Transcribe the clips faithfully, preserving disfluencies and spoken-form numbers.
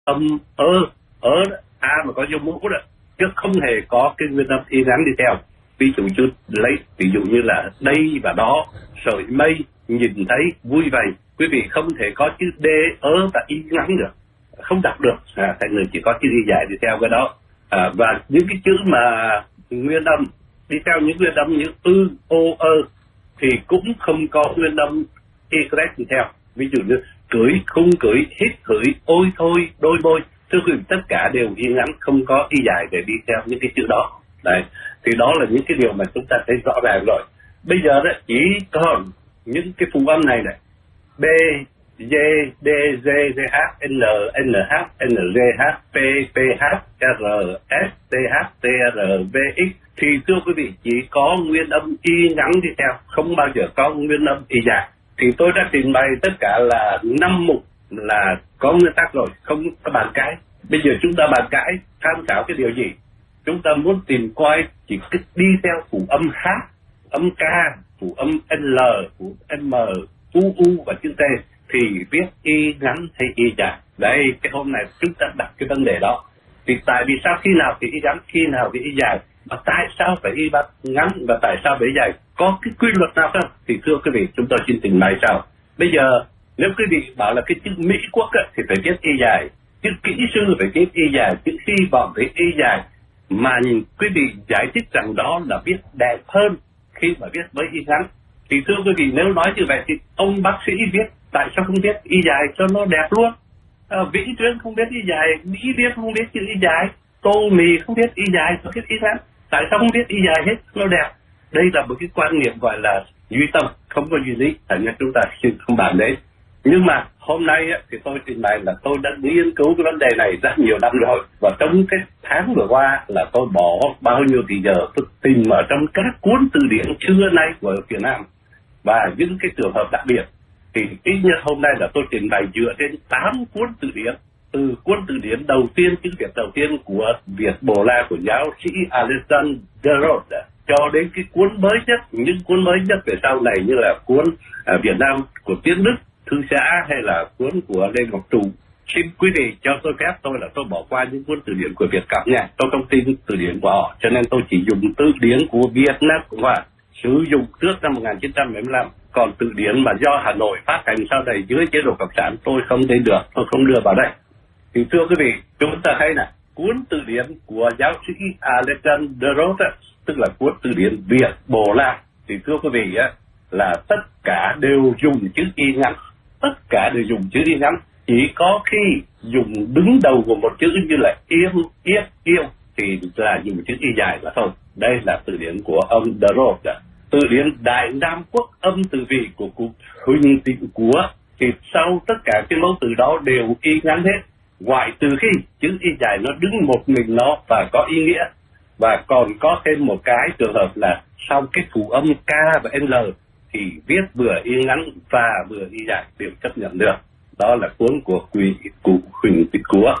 âm ơ ớ a mà có dấu mũ đó, chứ không hề có cái nguyên âm y ngắn đi theo. Ví dụ như lấy ví dụ như là đây và đó, sợi mây, nhìn thấy, vui vậy. Quý vị không thể có chữ d ớ và y ngắn được, không đọc được. À, thành người chỉ có chữ y dài đi theo cái đó. À, và những cái chữ mà nguyên âm đi theo những nguyên âm như ư, ô, ơ thì cũng không có nguyên âm y đi theo. Ví dụ như cưỡi, khung cưỡi, hít cưỡi, ôi thôi, đôi môi, thưa quý vị, tất cả đều y ngắn, không có y dài để đi theo những cái chữ đó. Đấy, thì đó là những cái điều mà chúng ta thấy rõ ràng rồi. Bây giờ đó chỉ còn những cái phụ âm này này: b, d, d, g, g, h, n, n, h, n, g, h, p, p, h, r, s, t, h, t, r, v, x. Thì thưa quý vị, chỉ có nguyên âm y ngắn đi theo, không bao giờ có nguyên âm y dài. Thì tôi đã trình bày tất cả là năm mục là có nguyên tắc rồi, không có bàn cãi. Bây giờ chúng ta bàn cãi tham khảo cái điều gì? Chúng ta muốn tìm coi chỉ cứ đi theo phụ âm h, âm k, phụ âm l, phụ m, u, u và chữ t thì viết y ngắn hay y dài. Đây, cái hôm nay chúng ta đặt cái vấn đề đó. Thì tại vì sao khi nào thì y ngắn, khi nào thì y dài, và tại sao phải y bắt ngắn và tại sao phải y dài? Có cái quy luật nào không? Thì thưa quý vị, chúng tôi xin trình bày sau. Bây giờ nếu quý vị bảo là cái chữ Mỹ Quốc á, thì phải viết y dài, chữ kỹ sư phải viết y dài, chữ hy vọng phải y dài, mà quý vị giải thích rằng đó là viết đẹp hơn khi mà viết với y ngắn. Thì thưa quý vị, nếu nói như vậy thì ông bác sĩ viết, tại sao không viết y dài cho nó đẹp luôn? À, Vĩ Tuyến không viết y dài, Mỹ viết không viết chữ y dài, Tô Mì không viết y dài, nó viết y ngắn. Tại sao không viết y dài hết, nó đẹp? Đây là một cái quan niệm gọi là duy tâm, không có duy lý, thành ra chúng ta không bàn đến. Nhưng mà hôm nay á, thì tôi trình bày là tôi đã nghiên cứu cái vấn đề này rất nhiều năm rồi, và trong cái tháng vừa qua là tôi bỏ bao nhiêu thì giờ tôi tìm ở trong các cuốn từ điển xưa nay của Việt Nam và những cái trường hợp đặc biệt. Thì ít nhất hôm nay là tôi trình bày dựa trên tám cuốn từ điển, từ cuốn từ điển đầu tiên, chữ Việt đầu tiên của Việt Bồ La của giáo sĩ Alexander de Rhodes, cho đến cái cuốn mới nhất, những cuốn mới nhất về sau này như là cuốn à, Việt Nam của Tiến Đức, Thư Xã, hay là cuốn của Lê Ngọc Trụ. Xin quý vị cho tôi phép tôi là tôi bỏ qua những cuốn từ điển của Việt Cộng nha, tôi không tin từ điển của họ, cho nên tôi chỉ dùng từ điển của Việt Nam Cộng Hòa sử dụng trước năm một nghìn chín trăm bảy mươi lăm. Còn từ điển mà do Hà Nội phát hành sau này dưới chế độ cộng sản tôi không tin được, tôi không đưa vào đây. Thì thưa quý vị, chúng ta thấy nè, cuốn từ điển của giáo sĩ Alexander de Rhodes, tức là cuốn từ điển Việt Bồ La, thì thưa quý vị á, là tất cả đều dùng chữ y ngắn, tất cả đều dùng chữ y ngắn. Chỉ có khi dùng đứng đầu của một chữ như là im, yết, yêu thì là dùng chữ y dài là thôi. Đây là từ điển của ông de Rhodes. Từ điển Đại Nam Quốc âm từ vị của cụ Huỳnh Tịnh Của thì sau tất cả cái mẫu từ đó đều y ngắn hết, ngoại từ khi chữ y dài nó đứng một mình nó và có ý nghĩa. Và còn có thêm một cái trường hợp là sau cái phụ âm K và L thì viết vừa y ngắn và vừa y dài đều chấp nhận được. Đó là cuốn của quỷ cụ Huỳnh Tịnh Của.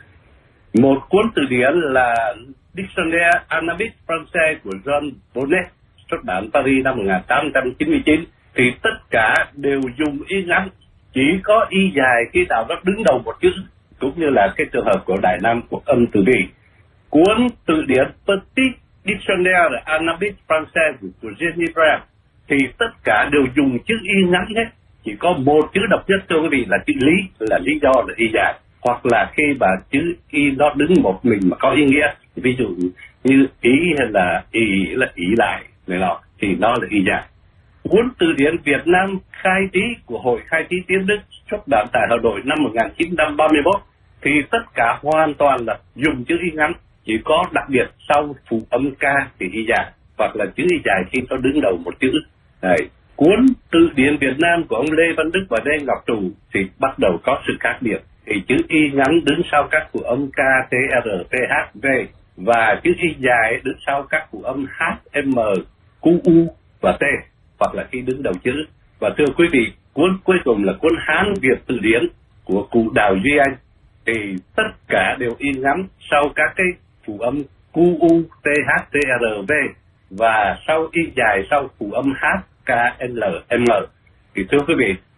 Một cuốn từ điển là Dictionnaire Anabic Français của John Bonnet, xuất bản Paris năm một nghìn tám trăm chín mươi chín, thì tất cả đều dùng y ngắn, chỉ có y dài khi nào nó đứng đầu một chữ, cũng như là cái trường hợp của Đại Nam Quốc âm từ vị. Cuốn từ điển Petit Dictionnaire Anabic Français của Geneva thì tất cả đều dùng chữ y ngắn hết, chỉ có một chữ độc nhất thưa quý vị là chữ lý, là lý do là y dài, hoặc là khi mà chữ y nó đứng một mình mà có ý nghĩa, ví dụ như ý hay là ý là ý lại này nọ thì nó là y dài. Cuốn từ điển Việt Nam Khai Trí của Hội Khai Trí Tiến Đức, xuất bản tại Hà Nội năm một nghìn chín trăm ba mươi mốt, thì tất cả hoàn toàn là dùng chữ y ngắn, chỉ có đặc biệt sau phụ âm K thì y dài, hoặc là chữ y dài khi nó đứng đầu một chữ. Đấy. Cuốn từ điển Việt Nam của ông Lê Văn Đức và Lê Ngọc Trụ thì bắt đầu có sự khác biệt, thì chữ y ngắn đứng sau các phụ âm K, T, R, T, H, V, và chữ y dài đứng sau các phụ âm H, M, Q, U và T, hoặc là khi đứng đầu chữ. Và thưa quý vị, cuốn cuối cùng là cuốn Hán Việt từ điển của cụ Đào Duy Anh, thì tất cả đều y ngắn sau các cái phụ âm Q, U, T, H, T, R, V, và sau y dài sau phụ âm H, K, L, M. Thì thưa quý vị, tôi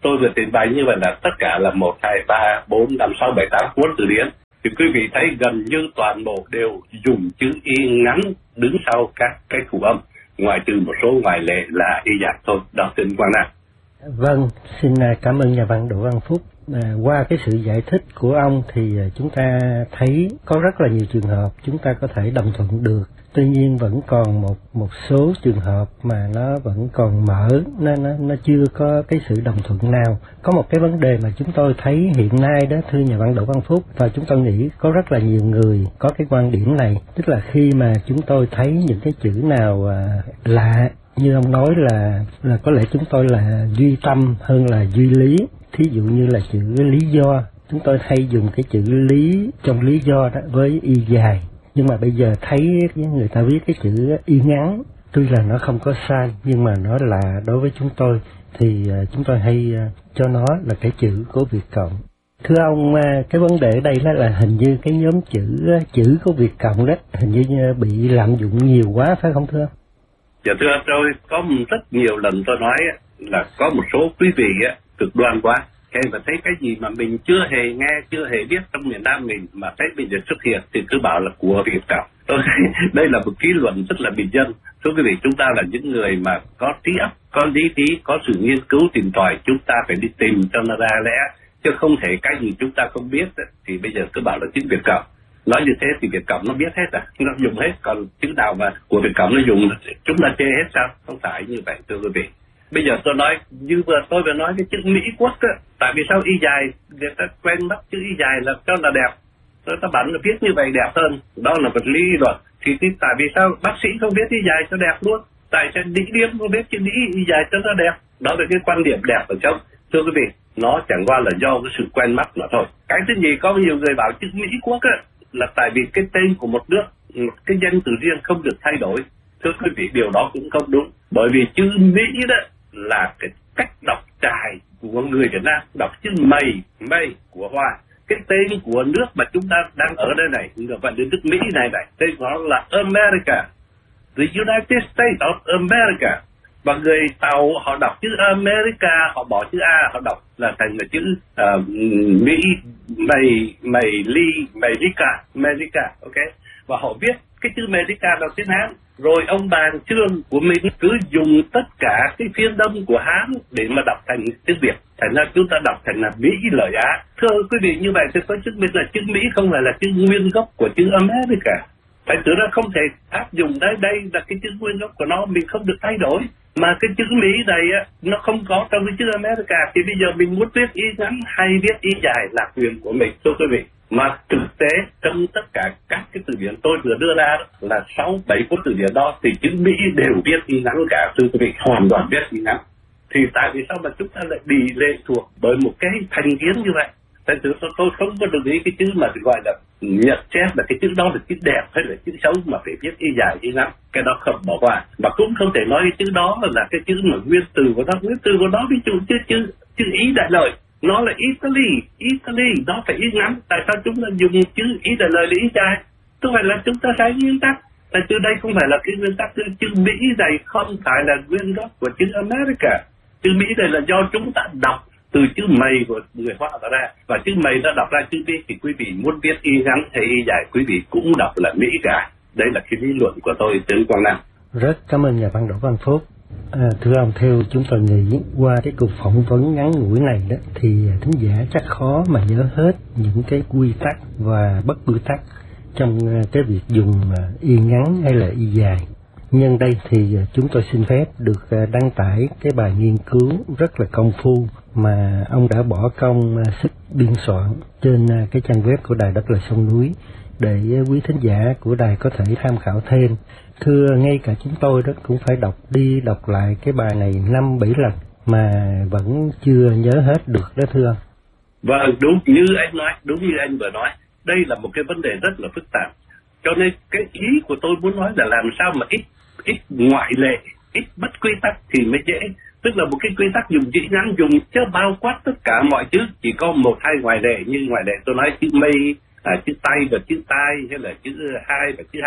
tôi vừa trình bày như vậy là tất cả là một, hai, ba, bốn, năm, sáu, bảy, tám cuốn từ điển. Thì quý vị thấy gần như toàn bộ đều dùng chữ y ngắn đứng sau các cái phụ âm, ngoại trừ một số ngoại lệ là y dài thôi. Đó, xin Quang Nam. Vâng, xin cảm ơn nhà văn Đỗ Văn Phúc. À, qua cái sự giải thích của ông thì chúng ta thấy có rất là nhiều trường hợp chúng ta có thể đồng thuận được. Tuy nhiên vẫn còn một một số trường hợp mà nó vẫn còn mở, nó nó nó chưa có cái sự đồng thuận nào. Có một cái vấn đề mà chúng tôi thấy hiện nay đó, thưa nhà văn Đỗ Văn Phúc, và chúng tôi nghĩ có rất là nhiều người có cái quan điểm này, tức là khi mà chúng tôi thấy những cái chữ nào à, lạ, như ông nói là là có lẽ chúng tôi là duy tâm hơn là duy lý. Thí dụ như là chữ lý do, chúng tôi hay dùng cái chữ lý trong lý do đó với y dài. Nhưng mà bây giờ thấy người ta viết cái chữ y ngắn, tuy là nó không có sai, nhưng mà nó là đối với chúng tôi thì chúng tôi hay cho nó là cái chữ của Việt Cộng. Thưa ông, cái vấn đề ở đây đó là hình như cái nhóm chữ chữ của Việt Cộng đó hình như bị lạm dụng nhiều quá, phải không thưa? Dạ thưa tôi có rất nhiều lần tôi nói là có một số quý vị cực đoan quá. Khi mà thấy cái gì mà mình chưa hề nghe, chưa hề biết trong miền Nam mình mà thấy bây giờ xuất hiện thì cứ bảo là của Việt Cộng. Tôi đây là một ký luận rất là bình dân. Thưa quý vị, chúng ta là những người mà có trí óc, có lý trí, có sự nghiên cứu tìm tòi, chúng ta phải đi tìm cho nó ra lẽ, chứ không thể cái gì chúng ta không biết thì bây giờ cứ bảo là chữ Việt Cộng. Nói như thế thì Việt Cộng nó biết hết à, nó dùng hết, còn chữ nào mà của Việt Cộng nó dùng chúng ta chê hết sao? Không phải như vậy thưa quý vị. Bây giờ tôi nói như vừa tôi vừa nói cái chữ Mỹ Quốc á, tại vì sao y dài người ta quen bắt chữ y dài là cho là đẹp, người ta bản là viết như vậy đẹp hơn, đó là vật lý rồi. Thì, thì tại vì sao bác sĩ không viết y dài cho đẹp luôn, tại sao đĩ điếm không viết chữ đĩ y dài cho nó đẹp? Đó là cái quan điểm đẹp ở trong. Thưa quý vị, nó chẳng qua là do cái sự quen mắt mà thôi. Cái thứ nhì, có nhiều người bảo chữ Mỹ Quốc á là tại vì cái tên của một nước, một cái danh từ riêng không được thay đổi. Thưa quý vị, điều đó cũng không đúng, bởi vì chữ Mỹ đó là cái cách đọc trải của người Việt Nam, đọc chữ mây, mây của hoa. Cái tên của nước mà chúng ta đang ở đây này, gọi là nước Mỹ này này, tên của nó là America, the United States of America. Và người Tàu họ đọc chữ America, họ bỏ chữ A, họ đọc là thành là chữ uh, Mỹ, mày, mày, ly, mày, America, America, ok. Và họ viết cái chữ America bằng tiếng Hán. Rồi ông bàn chương của mình cứ dùng tất cả cái phiên đông của Hán để mà đọc thành tiếng Việt. Thành ra chúng ta đọc thành là Mỹ lợi Á. Thưa quý vị, như vậy thì có chứng minh là chữ Mỹ không phải là chữ nguyên gốc của chữ America. Thành tự ra không thể áp dụng đây, đây là cái chữ nguyên gốc của nó, mình không được thay đổi. Mà cái chữ Mỹ này á, nó không có trong cái chữ America, thì bây giờ mình muốn viết y ngắn hay viết y dài là quyền của mình, thưa quý vị. Mà thực tế trong tất cả các cái từ điển tôi vừa đưa ra là sáu bảy cuốn từ điển đó thì chữ Mỹ đều viết y ngắn cả, thưa quý vị, hoàn toàn viết y ngắn. Thì tại vì sao mà chúng ta lại bị lệ thuộc bởi một cái thành kiến như vậy? Tại vì tôi, tôi không có đồng ý cái chữ mà gọi là nhận xét là cái chữ đó là chữ đẹp hay là chữ xấu mà phải viết y dài y ngắn, cái đó không bỏ qua. Mà cũng không thể nói cái chữ đó là cái chữ mà nguyên từ của nó, nguyên từ của nó ví dụ chữ chữ chữ ý đại lợi, nó là Italy, Italy, nó phải ý ngắn. Tại sao chúng ta dùng chữ ý đại lợi để ý dài? Tức phải là chúng ta sai nguyên tắc. Tại từ đây không phải là cái nguyên tắc, chữ Mỹ này không phải là nguyên gốc của chữ America. Chữ Mỹ này là do chúng ta đọc từ chữ mày của người Hoa tạo ra, và chữ mày đã đọc ra chữ Mỹ, thì quý vị muốn viết y ngắn hay y dài quý vị cũng đọc là Mỹ cả. Đây là cái lý luận của tôi, Trần Quang Nam. Rất cảm ơn nhà văn Đỗ Văn Phúc. À, thưa ông, theo chúng tôi nghĩ qua cái cuộc phỏng vấn ngắn ngủi này đó thì thính giả chắc khó mà nhớ hết những cái quy tắc và bất quy tắc trong cái việc dùng y ngắn hay là y dài. Nhân đây thì chúng tôi xin phép được đăng tải cái bài nghiên cứu rất là công phu mà ông đã bỏ công sức biên soạn trên cái trang web của Đài Đất Là Sông Núi để quý thính giả của đài có thể tham khảo thêm. Thưa, ngay cả chúng tôi đó cũng phải đọc đi đọc lại cái bài này năm bảy lần mà vẫn chưa nhớ hết được đó thưa ông. Vâng, đúng như anh nói, đúng như anh vừa nói, đây là một cái vấn đề rất là phức tạp. Cho nên cái ý của tôi muốn nói là làm sao mà ít ít ngoại lệ, ít bất quy tắc thì mới dễ. Tức là một cái quy tắc dùng chữ ngắn dùng cho bao quát tất cả mọi chữ, chỉ có một hai ngoại lệ. Như ngoại lệ tôi nói chữ mây, à, chữ tay và chữ tai, hay là chữ hai và chữ hai.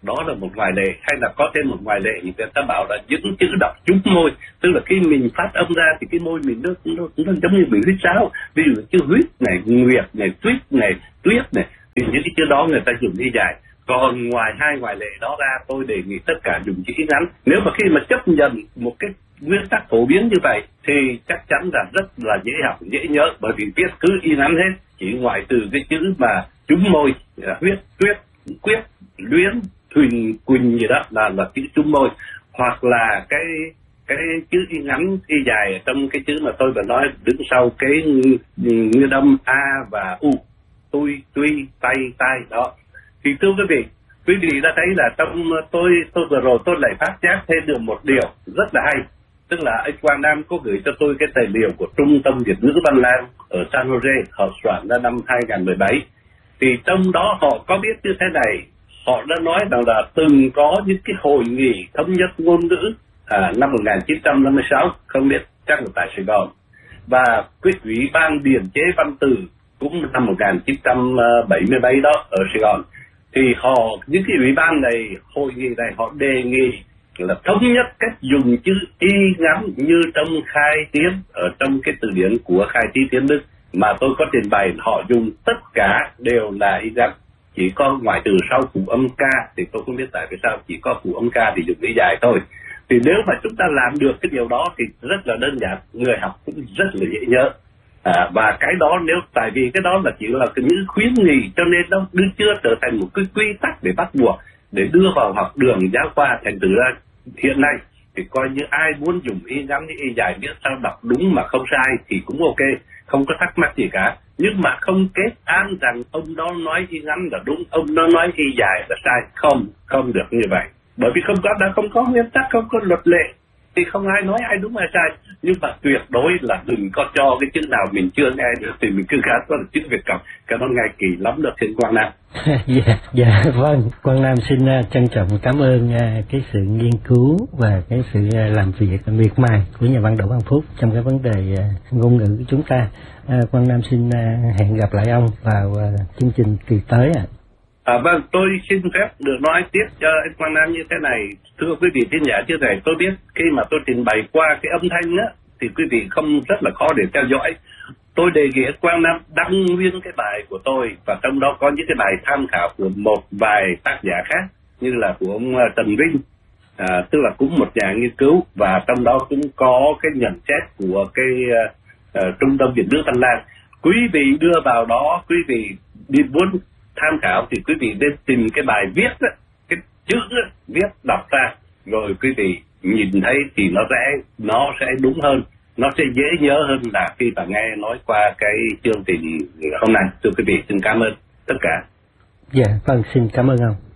đó là một ngoại lệ, hay là có thêm một ngoại lệ thì người ta bảo là những chữ đọc trúng môi, tức là khi mình phát âm ra thì cái môi mình nó, nó, nó giống như bị huýt sáo, ví dụ chữ huyết này, nguyệt này, tuyết này, tuyết này, thì những cái chữ đó người ta dùng y dài. Còn ngoài hai ngoại lệ đó ra, tôi đề nghị tất cả dùng chữ ngắn. Nếu mà khi mà chấp nhận một cái nguyên tắc phổ biến như vậy thì chắc chắn là rất là dễ học, dễ nhớ, bởi vì viết cứ y ngắn hết, chỉ ngoại trừ cái chữ mà trúng môi, huyết, tuyết, quyết, luyến, thuyền, quỳnh gì đó là là chữ trúng môi, hoặc là cái cái chữ y ngắn y dài trong cái chữ mà tôi vừa nói đứng sau cái nguyên âm a và u, tôi, tuy, tay, tay đó. Thì thưa quý vị, quý vị đã thấy là trong tôi tôi vừa rồi tôi lại phát giác thêm được một điều rất là hay, tức là anh Quang Nam có gửi cho tôi cái tài liệu của Trung tâm Việt ngữ Văn Lang ở San Jose, họ soạn ra năm hai không một bảy. Thì trong đó họ có viết như thế này, họ đã nói rằng là từng có những cái hội nghị thống nhất ngôn ngữ à, năm một nghìn chín trăm năm mươi sáu, không biết chắc là tại Sài Gòn, và cái ủy ban điển chế văn từ cũng năm một nghìn chín trăm bảy mươi bảy đó ở Sài Gòn. Thì họ, những cái ủy ban này, hội nghị này họ đề nghị là thống nhất cách dùng chữ y ngắn như trong khai tiếng ở trong cái từ điển của Khai Trí Tiếng Đức mà tôi có trình bày, họ dùng tất cả đều là y ngắn, chỉ có ngoại trừ sau phụ âm ca thì tôi không biết tại sao chỉ có phụ âm ca thì dùng y dài thôi. Thì nếu mà chúng ta làm được cái điều đó thì rất là đơn giản, người học cũng rất là dễ nhớ. À, và cái đó nếu tại vì cái đó là chỉ là cái những khuyến nghị, cho nên nó đưa chưa trở thành một cái quy tắc để bắt buộc để đưa vào học đường giáo khoa. Thành thử ra hiện nay thì coi như ai muốn dùng y ngắn y dài biết sao đọc đúng mà không sai thì cũng ok, không có thắc mắc gì cả. Nhưng mà không kết án rằng ông đó nói y ngắn là đúng, ông đó nói y dài là sai, không, không được như vậy. Bởi vì không có đã không có nguyên tắc, không có luật lệ thì không ai nói ai đúng ai sai. Nhưng mà tuyệt đối là đừng có cho cái chữ nào mình chưa nghe được thì mình cứ gạt vào chữ Việt cộng. Cái đó nghe kỳ lắm được trên Quang Nam. Dạ, dạ vâng, Quang Nam xin uh, trân trọng cảm ơn uh, cái sự nghiên cứu và cái sự uh, làm việc miệt mài của nhà văn Đỗ Văn Phúc trong cái vấn đề uh, ngôn ngữ của chúng ta. Uh, Quang Nam xin uh, hẹn gặp lại ông vào uh, chương trình kỳ tới ạ. À. À, vâng, tôi xin phép được nói tiếp cho anh Quang Nam như thế này. Thưa quý vị thính giả, như này tôi biết khi mà tôi trình bày qua cái âm thanh á thì quý vị không rất là khó để theo dõi. Tôi đề nghị anh Quang Nam đăng nguyên cái bài của tôi, và trong đó có những cái bài tham khảo của một vài tác giả khác như là của ông Trần Vinh, à, tức là cũng một nhà nghiên cứu, và trong đó cũng có cái nhận xét của cái uh, Trung tâm Việt ngữ Văn Lang. Quý vị đưa vào đó, quý vị đi muốn tham khảo thì quý vị nên tìm cái bài viết đó, cái chữ đó, viết đọc ra rồi quý vị nhìn thấy thì nó sẽ nó sẽ đúng hơn, nó sẽ dễ nhớ hơn là khi mà nghe nói qua cái chương trình hôm nay. Thưa quý vị, xin cảm ơn tất cả. Dạ, vâng, xin cảm ơn ông.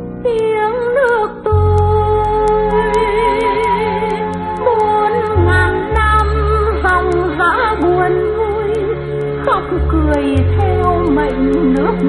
Tiếng nước tôi bốn ngàn năm dòng dã buồn vui, khóc cười theo mệnh nước.